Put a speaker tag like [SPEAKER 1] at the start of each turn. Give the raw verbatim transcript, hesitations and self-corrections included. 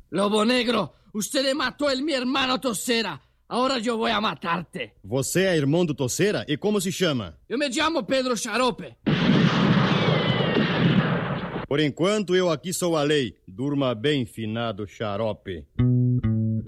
[SPEAKER 1] Lobo Negro, usted matou el mi hermano Toceira. Agora eu vou a matarte.
[SPEAKER 2] Você é irmão do Toceira? E como se chama?
[SPEAKER 1] Eu me chamo Pedro Xarope.
[SPEAKER 2] Por enquanto, eu aqui sou a lei. Durma bem, finado Xarope.